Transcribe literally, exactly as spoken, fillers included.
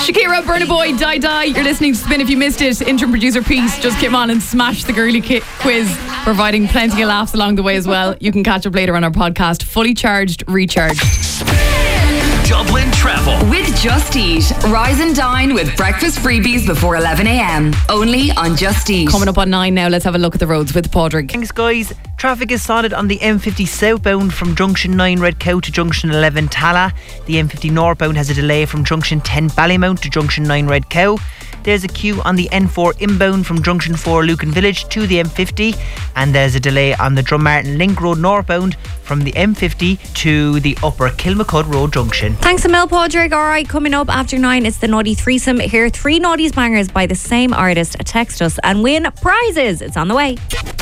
Shakira, Burna Boy, Die Die. You're listening to Spin. If you missed it, interim producer Peace just came on and smashed the girly ki- quiz, providing plenty of laughs along the way as well. You can catch up later on our podcast, Fully Charged, Recharged. Dublin Travel with Just Eat. Rise and dine with breakfast freebies before eleven a.m. Only on Just Eat. Coming up on nine now, let's have a look at the roads with Padraig. Thanks, guys. Traffic is solid on the M fifty southbound from Junction nine Red Cow to Junction eleven Tala. The M fifty northbound has a delay from Junction ten Ballymount to Junction nine Red Cow. There's a queue on the N four inbound from Junction four Lucan Village to the M fifty, and there's a delay on the Drummartin Link Road northbound from the M fifty to the Upper Kilmacud Road junction. Thanks a mil, Padraig. Alright, coming up after nine, it's the Naughty Threesome. Hear three Naughties bangers by the same artist. Text us and win prizes. It's on the way.